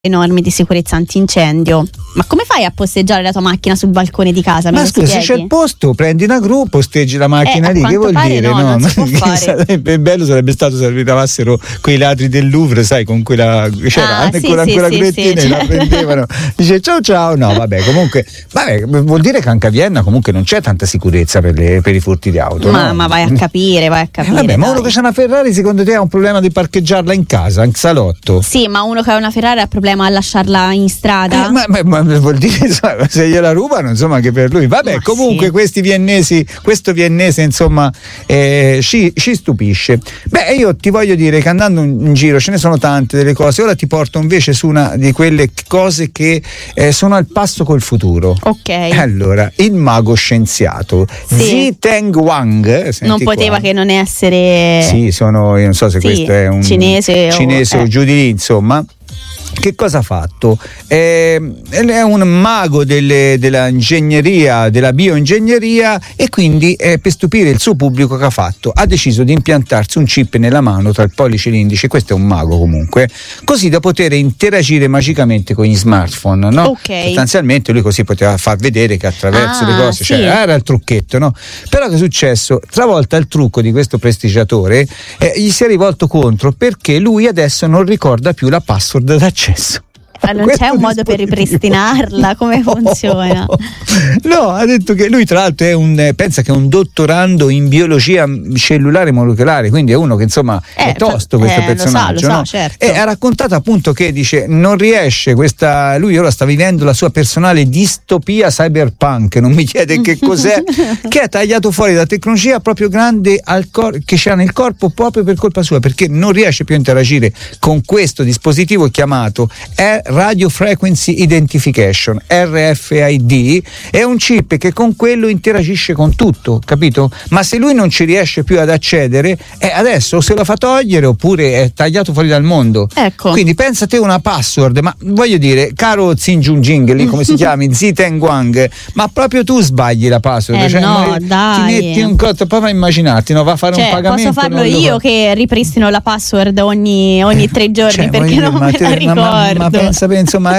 norme di sicurezza antincendio. Ma come fai a posteggiare la tua macchina sul balcone di casa? Ma scusa, se c'è il posto, prendi una gru, posteggi la macchina lì, che vuol dire? No, non si può fare. Sarebbe bello, sarebbe stato se arrivassero quei ladri del Louvre, sai, con quella c'era quella grettina e la prendevano. Dice ciao. No, vabbè, comunque, vuol dire che anche a Vienna comunque non c'è tanta sicurezza per i furti di auto. Ma vai a capire. Vabbè, ma uno che c'ha una Ferrari, secondo te ha un problema di parcheggiarla in casa, in salotto? Sì, ma uno che ha una Ferrari ha problema a lasciarla in strada? Ma vuol dire, insomma, se gliela rubano, insomma, che per lui. Vabbè, ma comunque sì. Questo viennese, insomma, ci stupisce. Beh, io ti voglio dire che andando in giro ce ne sono tante delle cose. Ora ti porto invece su una di quelle cose che sono al passo col futuro. Ok. Allora, il mago scienziato Ziteng Wang. Non poteva che non essere. Sì, io non so se questo è un cinese o giù di lì, insomma. Che cosa ha fatto? È un mago della ingegneria, della bioingegneria, e quindi per stupire il suo pubblico che ha fatto? Ha deciso di impiantarsi un chip nella mano tra il pollice e l'indice, questo è un mago comunque, così da poter interagire magicamente con gli smartphone, no? Okay. Sostanzialmente lui così poteva far vedere che attraverso le cose, cioè era il trucchetto, no? Però che è successo? Travolta il trucco di questo prestigiatore, gli si è rivolto contro perché lui adesso non ricorda più la password d'accesso. Non c'è un modo per ripristinarla? Come funziona? No, ha detto che lui tra l'altro pensa che è un dottorando in biologia cellulare molecolare, quindi è uno che insomma è tosto questo personaggio, lo no? so, certo. E ha raccontato appunto che dice non riesce lui ora sta vivendo la sua personale distopia cyberpunk, non mi chiede che cos'è, che ha tagliato fuori la tecnologia proprio grande che c'ha nel corpo proprio per colpa sua, perché non riesce più a interagire con questo dispositivo chiamato Radio Frequency Identification, RFID, è un chip che con quello interagisce con tutto, capito? Ma se lui non ci riesce più ad accedere, adesso se lo fa togliere oppure è tagliato fuori dal mondo. Ecco. Quindi pensa te una password, ma voglio dire, caro Xin Junjing, lì come si chiami, Ziteng Wang, ma proprio tu sbagli la password, cioè no, dai. Ti metti un cotto, poi vai a immaginarti, no, va a fare un pagamento. Posso farlo io che ripristino la password ogni 3 giorni, perché non me la ricordo. Ma pensa, insomma,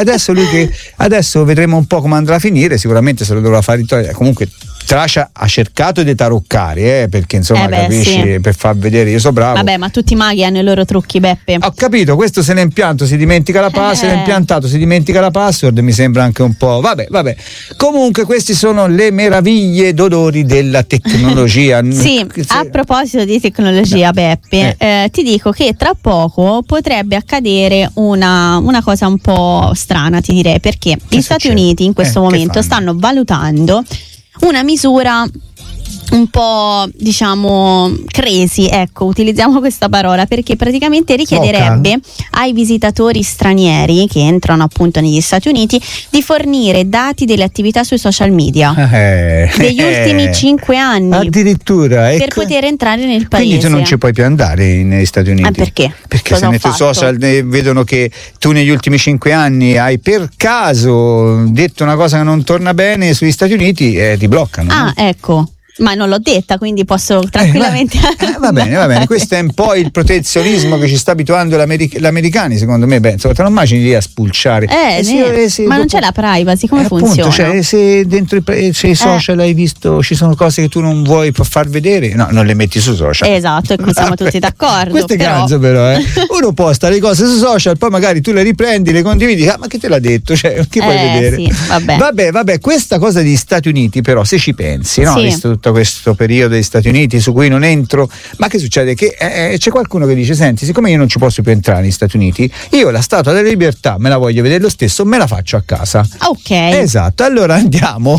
adesso vedremo un po' come andrà a finire, sicuramente se lo dovrà fare comunque. Trascia ha cercato di taroccare, perché insomma capisci, sì. Per far vedere io so bravo. Vabbè, ma tutti i maghi hanno i loro trucchi, Beppe. Ho capito, questo se l'è impianto si dimentica la password, se l'è impiantato si dimentica la password, mi sembra anche un po'. Vabbè. Comunque queste sono le meraviglie d'odori della tecnologia. Sì, a proposito di tecnologia, Beppe, ti dico che tra poco potrebbe accadere una cosa un po' strana, ti direi, perché gli Stati Uniti in questo momento stanno valutando una misura un po', diciamo, crazy, ecco, utilizziamo questa parola, perché praticamente richiederebbe ai visitatori stranieri che entrano appunto negli Stati Uniti di fornire dati delle attività sui social media degli ultimi 5 anni addirittura per poter entrare nel paese. Quindi tu non ci puoi più andare negli Stati Uniti. Perché? Perché se nei tuoi social vedono che tu negli ultimi 5 anni hai per caso detto una cosa che non torna bene sugli Stati Uniti, ti bloccano. Ecco. Ma non l'ho detta, quindi posso tranquillamente va bene, questo è un po' il protezionismo che ci sta abituando gli americani, secondo me. Insomma, te lo immagini lì a spulciare, ma non c'è la privacy, come funziona? Cioè, se dentro i social hai visto ci sono cose che tu non vuoi far vedere, no, non le metti su social. Esatto, e qui siamo tutti d'accordo. Questo è ganzo, però uno posta le cose su social, poi magari tu le riprendi, le condividi, ma che te l'ha detto? Cioè, che puoi vedere? Sì, vabbè, questa cosa degli Stati Uniti, però, se ci pensi, no? Visto tutto questo periodo degli Stati Uniti su cui non entro, ma che succede? Che c'è qualcuno che dice: senti, siccome io non ci posso più entrare negli Stati Uniti, io la Statua della Libertà me la voglio vedere lo stesso, me la faccio a casa. Ok. Esatto, allora andiamo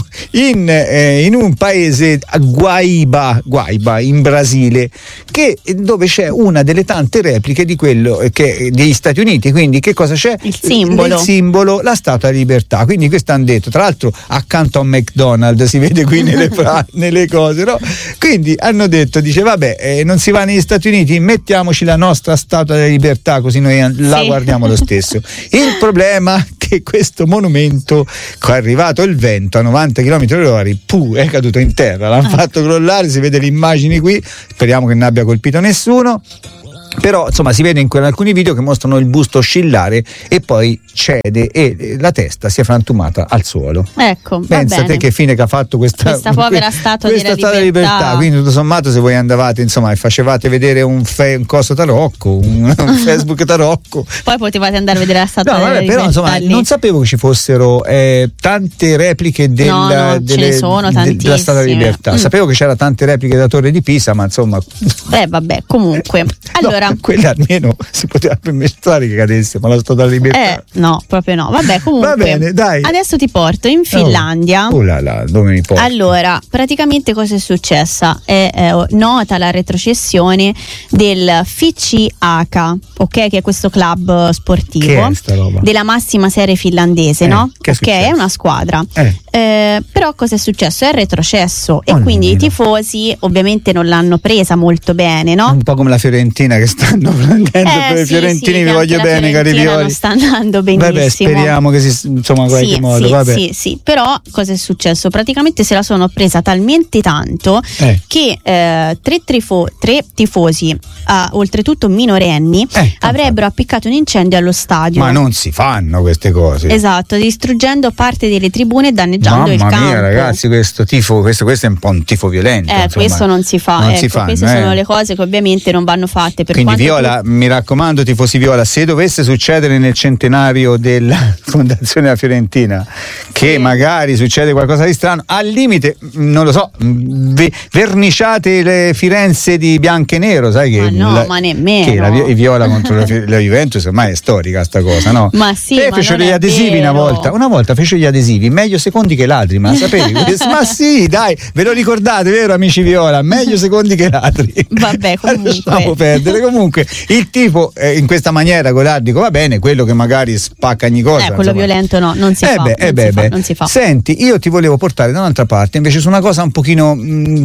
in un paese, Guaiba in Brasile, dove c'è una delle tante repliche di quello degli Stati Uniti. Quindi che cosa c'è? Il simbolo, la Statua della Libertà. Quindi questo hanno detto, tra l'altro accanto a un McDonald's, si vede qui nelle cose, no? Quindi hanno detto, vabbè, non si va negli Stati Uniti, mettiamoci la nostra Statua della Libertà, così noi la guardiamo lo stesso. Il problema è che questo monumento, è arrivato il vento a 90 km/h, è caduto in terra, l'hanno fatto crollare, si vede le immagini qui, speriamo che non abbia colpito nessuno. però insomma si vede in alcuni video che mostrano il busto oscillare e poi cede e la testa si è frantumata al suolo. Ecco, pensate che fine che ha fatto questa povera statua di libertà. Quindi tutto sommato, se voi andavate insomma e facevate vedere un coso tarocco, un Facebook tarocco, poi potevate andare a vedere la statua della libertà. Però insomma non sapevo che ci fossero tante repliche della Statua della Libertà. Sapevo che c'era tante repliche della Torre di Pisa, ma insomma vabbè, comunque allora quella almeno si poteva permettere che cadesse, ma la Statua della Libertà no, proprio no. Vabbè, comunque va bene, dai. Adesso ti porto in Finlandia. Dove mi porti? Allora, praticamente cosa è successa? È nota la retrocessione del FC Haka, ok, che è questo club sportivo che è sta roba? Della massima serie finlandese, no? Ok, è una squadra. Però cosa è successo? È retrocesso e quindi i tifosi ovviamente non l'hanno presa molto bene, no? Un po' come la Fiorentina che stanno prendendo per i fiorentini, vi voglio bene, cari violi. Non sta andando benissimo. Vabbè, speriamo che insomma in qualche modo. Vabbè. Sì, però cosa è successo? Praticamente se la sono presa talmente tanto che tre tifosi, oltretutto minorenni, avrebbero appiccato un incendio allo stadio. Ma non si fanno queste cose. Esatto, distruggendo parte delle tribune e danneggiando il campo. Mamma mia, ragazzi, questo è un po' un tifo violento. Questo non si fa. Queste sono le cose che ovviamente non vanno fatte. Quindi Viola, mi raccomando, tifosi Viola, se dovesse succedere nel centenario della fondazione della Fiorentina che magari succede qualcosa di strano, al limite, non lo so, verniciate le Firenze di bianco e nero, sai che ma nemmeno che la Viola contro la Juventus ormai è storica sta cosa, no? Ma sì, fecero gli adesivi una volta fecero gli adesivi meglio secondi che ladri, ma sapevi? Ma sì, dai, ve lo ricordate, vero amici Viola? Meglio secondi che ladri. Vabbè, comunque lasciamo perdere. Comunque il tipo in questa maniera dico va bene, quello che magari spacca ogni cosa, quello insomma. Violento no, non si fa. Non si fa. Senti, io ti volevo portare da un'altra parte invece su una cosa un pochino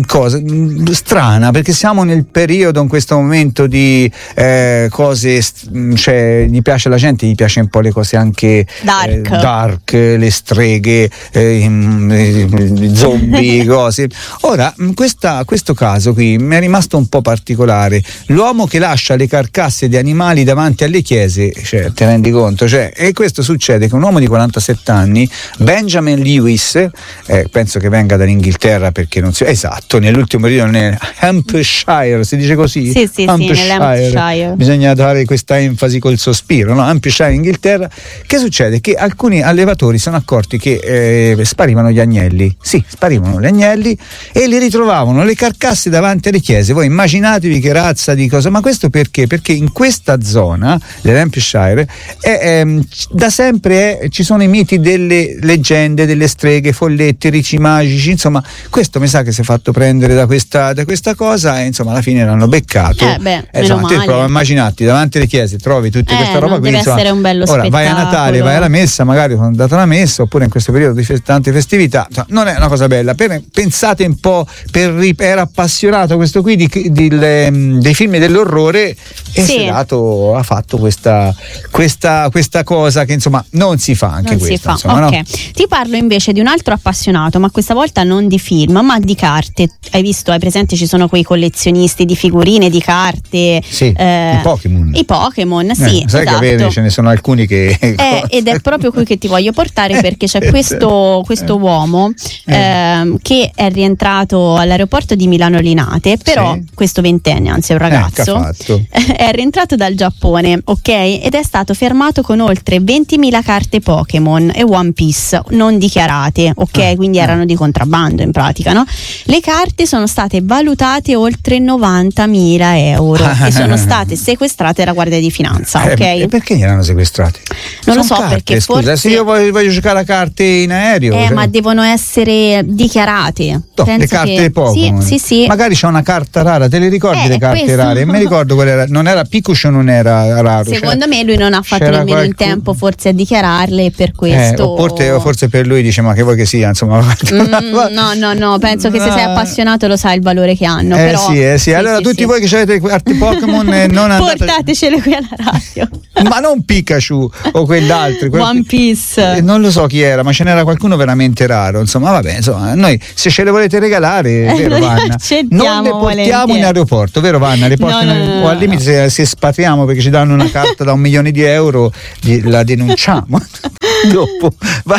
strana, perché siamo nel periodo in questo momento di cose, cioè gli piace alla gente, gli piace un po' le cose anche dark, le streghe, zombie, cose. Ora, questo caso qui mi è rimasto un po' particolare. L'uomo che lascia le carcasse di animali davanti alle chiese, cioè, ti rendi conto? E questo succede che un uomo di 47 anni, Benjamin Lewis, penso che venga dall'Inghilterra perché non si... Esatto, nell'ultimo periodo nel Hampshire, si dice così? Sì, nell'Hampshire. Bisogna dare questa enfasi col sospiro, no? Hampshire, Inghilterra. Che succede? Che alcuni allevatori sono accorti che sparivano gli agnelli. Sì, sparivano gli agnelli e li ritrovavano le carcasse davanti alle chiese. Voi immaginatevi che razza di cosa, ma questo perché? Perché in questa zona dell'Hampshire da sempre ci sono i miti delle leggende, delle streghe, folletti, ricci magici, insomma questo mi sa che si è fatto prendere da questa cosa e insomma alla fine l'hanno beccato. Prova a immaginarti davanti alle chiese trovi tutta questa roba qui, deve essere un bello spettacolo. Vai a Natale, vai alla messa, magari sono andato alla messa, oppure in questo periodo di tante festività, insomma, non è una cosa bella. Pensate un po', era appassionato questo qui dei film dell'orrore e ha fatto questa cosa che insomma non si fa anche questa. Insomma, okay. No? Ti parlo invece di un altro appassionato, ma questa volta non di film ma di carte. Hai presente, ci sono quei collezionisti di figurine, di carte, i Pokémon, sì, sai esatto. Che ce ne sono alcuni che ed è proprio qui che ti voglio portare, perché c'è questo uomo che è rientrato all'aeroporto di Milano Linate, però questo ventenne, anzi è un ragazzo, è rientrato dal Giappone, ok, ed è stato fermato con oltre 20.000 carte Pokémon e One Piece non dichiarate, ok, quindi erano di contrabbando in pratica, no? Le carte sono state valutate oltre 90.000 euro e sono state sequestrate dalla Guardia di Finanza, ok? E perché li erano sequestrati? Non lo so, carte, perché forse... se io voglio giocare la carte in aereo, ma devono essere dichiarate. Le carte Pokémon. Sì. Magari c'è una carta rara, te le ricordi le carte rare? Mi ricordo qual era, non era Pikachu, non era raro. Secondo me lui non ha fatto nemmeno in tempo forse a dichiarare, dichiararle per questo. Forse per lui dice ma che vuoi che sia, insomma. No, penso che se sei appassionato lo sai il valore che hanno. Però, sì. Allora tutti voi che avete carte Pokémon non andate, portatecele qui alla radio. Ma non Pikachu o quell'altro, One Piece. Non lo so chi era, ma ce n'era qualcuno veramente raro. Insomma, vabbè, insomma, noi se ce le volete regalare, vero Vanna? Non le portiamo in aeroporto, vero Vanna? Le portano, o al limite se espatriamo perché ci danno una carta da €1 milione la denunciamo. Dopo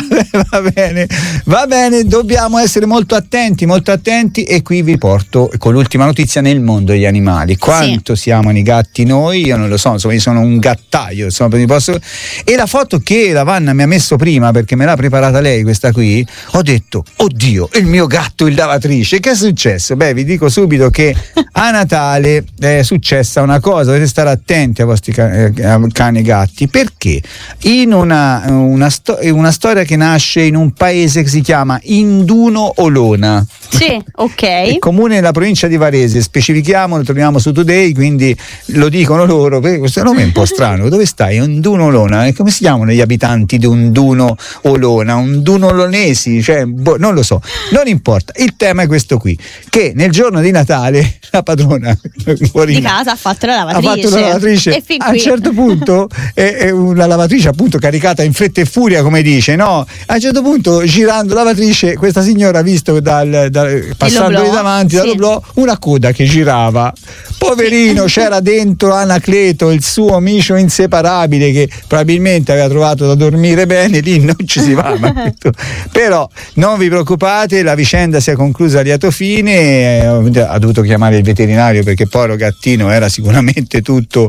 va bene, dobbiamo essere molto attenti e qui vi porto con l'ultima notizia nel mondo degli animali. Quanto siamo i gatti noi, io non lo so, insomma io sono un gattaio, insomma, e la foto che la Vanna mi ha messo prima perché me l'ha preparata lei questa qui, ho detto oddio, il mio gatto in lavatrice, che è successo? Beh, vi dico subito che a Natale è successa una cosa, dovete stare attenti ai vostri cani e gatti, perché in una storia che nasce in un paese che si chiama Induno Olona. Sì, ok. Comune nella provincia di Varese, specifichiamo, lo troviamo su Today, quindi lo dicono loro, perché questo nome è un po' strano. Dove stai? Induno Olona? E come si chiamano gli abitanti di Induno Olona? Induno Olonesi? Cioè, non lo so, non importa. Il tema è questo qui, che nel giorno di Natale la padrona di casa ha fatto la lavatrice. E a un certo punto la lavatrice appunto caricata in fretta e furia, come dice, no? A un certo punto, girando la lavatrice, questa signora ha visto passando lì davanti dall'oblò una coda che girava. Poverino, c'era dentro Anacleto, il suo amico inseparabile, che probabilmente aveva trovato da dormire bene, lì non ci si va. Però non vi preoccupate, la vicenda si è conclusa a lieto fine, ha dovuto chiamare il veterinario perché poi lo gattino era sicuramente tutto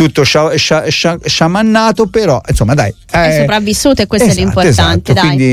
sciamannato, però insomma dai, è sopravvissuto e questo è l'importante. Dai, quindi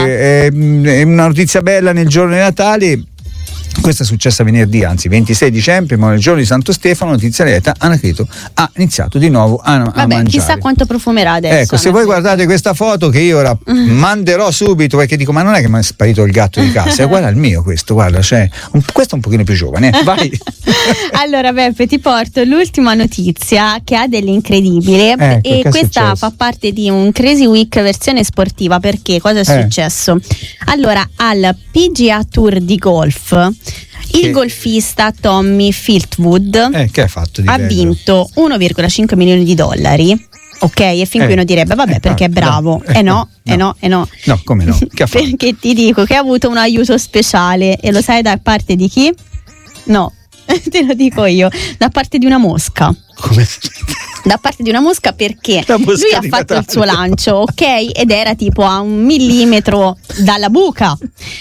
è una notizia bella nel giorno di Natale. Questa è successa venerdì, anzi 26 dicembre, ma nel giorno di Santo Stefano, notizia lieta, Anacleto ha iniziato di nuovo a mangiare. Chissà quanto profumerà adesso. Ecco, se voi guardate questa foto che io ora manderò subito, perché dico, ma non è che mi è sparito il gatto di casa, è uguale al mio questo, guarda, questo è un pochino più giovane, vai. Allora Beppe, ti porto l'ultima notizia che ha dell'incredibile, e questa fa parte di un Crazy Week versione sportiva. Perché cosa è successo? Allora, al PGA Tour di golf, il golfista Tommy Fleetwood che ha fatto ha vinto $1,5 milioni. Ok, e fin qui uno direbbe vabbè, perché è bravo. No, come no? Che ha fatto? Perché ti dico che ha avuto un aiuto speciale, e lo sai da parte di chi? No, te lo dico io, da parte di una mosca. Come? Da parte di una mosca, perché lui ha fatto il suo lancio, ok, ed era tipo a 1 millimetro dalla buca.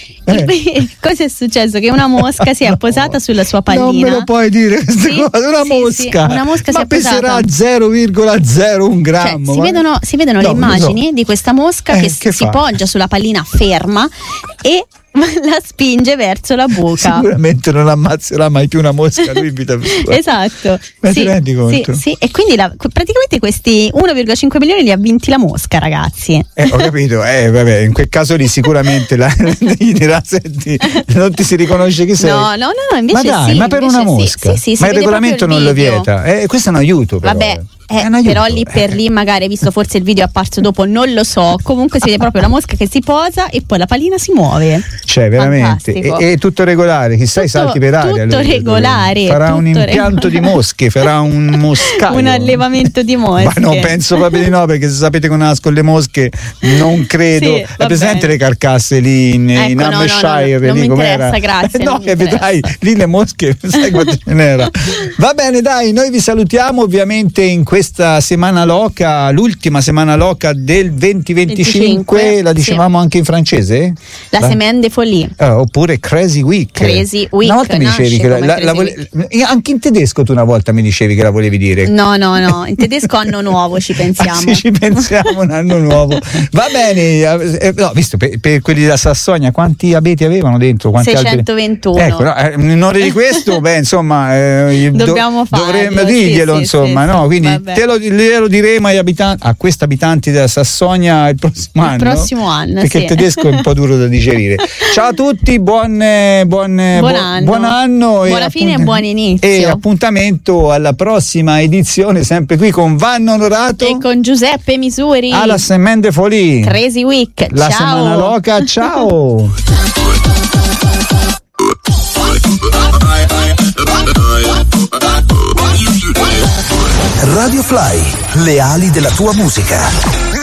Cosa è successo? Che una mosca si è posata sulla sua pallina. Non me lo puoi dire queste cose, una mosca. Una mosca ma si è peserà posata 0,01 grammo. Si vedono le immagini di questa mosca che si poggia sulla pallina ferma e la spinge verso la buca. Sicuramente non ammazzerà mai più una mosca lui in vita sua. Esatto. Ma ti rendi conto? Sì. E quindi praticamente questi 1,5 milioni li ha vinti la mosca, ragazzi. Ho capito, vabbè, in quel caso lì sicuramente gli dirà, senti, non ti si riconosce chi sei. No, invece ma dai, ma per una mosca? Sì, ma il regolamento non lo vieta. Questo è un aiuto, però. Vabbè. Però lì per lì, magari, visto forse il video è apparso dopo, non lo so. Comunque si vede proprio la mosca che si posa e poi la pallina si muove. Cioè, veramente. E tutto regolare, chissà i salti per aria. Tutto regolare. Farà un impianto di mosche, farà un moscaio. Un allevamento di mosche. Ma no, penso proprio di no, perché se sapete come nascono le mosche, non credo. È presente le carcasse lì in Hampshire? Non mi interessa, grazie. No, che vedrai, lì le mosche, sai quante ce n'era. Va bene, dai, noi vi salutiamo ovviamente in questa settimana loca, l'ultima settimana loca del 2025, la dicevamo anche in francese? La Semaine de Folie. Oppure Crazy Week. Crazy Week. Una volta mi dicevi che anche in tedesco tu una volta mi dicevi che la volevi dire. No, in tedesco anno nuovo ci pensiamo. Sì, ci pensiamo, un anno nuovo. Va bene, visto per quelli della Sassonia quanti abeti avevano dentro? 621. Ecco, in onore di questo, insomma, dovremmo dirglielo, insomma, no? Quindi Glielo diremo a questi abitanti della Sassonia il prossimo anno. Perché il tedesco è un po' duro da digerire. Ciao a tutti, buon anno. Buona fine e buon inizio. E appuntamento alla prossima edizione, sempre qui con Vanno Onorato e con Giuseppe Misuri. Alla Semaine de Folie. Crazy Week. La ciao. Settimana Loca. Ciao. Radio Fly, le ali della tua musica.